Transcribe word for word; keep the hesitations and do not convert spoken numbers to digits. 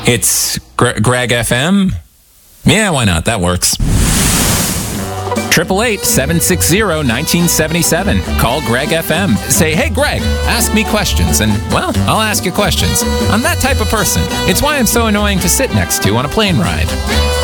It's Gre- Greg F M. Yeah, why not? That works. eight eight eight, seven six zero, one nine seven seven. Call Greg F M. Say, hey, Greg, ask me questions. And, well, I'll ask you questions. I'm that type of person. It's why I'm so annoying to sit next to on a plane ride.